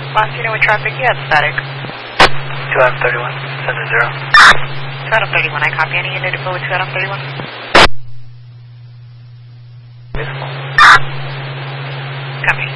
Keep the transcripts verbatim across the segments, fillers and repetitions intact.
Last unit with traffic, you have static. two Adam thirty-one, send a zero. two Adam thirty-one, I copy. Any unit to go with two Adam thirty-one? Visible. Copy.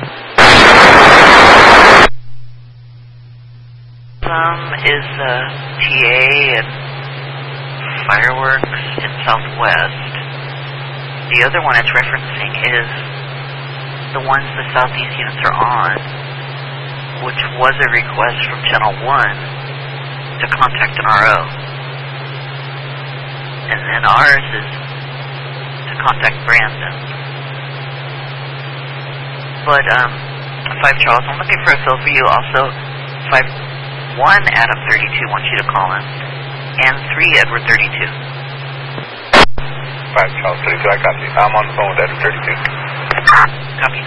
Some is uh, T A and fireworks in Southwest. The other one it's referencing is the ones the Southeast units are on, which was a request from Channel one to contact an R O. And then ours is to contact Brandon. But, um, five Charles, I'm looking for a fill for you also. five one Adam thirty-two wants you to call in. And three Edward thirty-two. five Charles thirty-two, I copy. I'm on the phone with Edward thirty-two. Copy.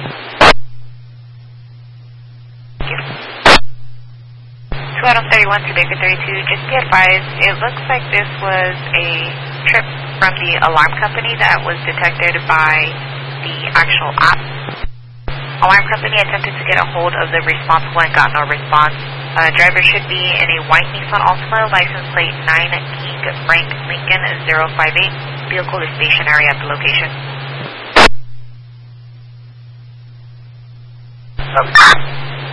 two Adam thirty-one to Baker thirty-two, just be advised, it looks like this was a trip from the alarm company that was detected by the actual app. Alarm company attempted to get a hold of the responsible and got no response. Uh, driver should be in a white Nissan Altima, license plate nine King Frank Lincoln zero five eight. Vehicle is stationary at the location.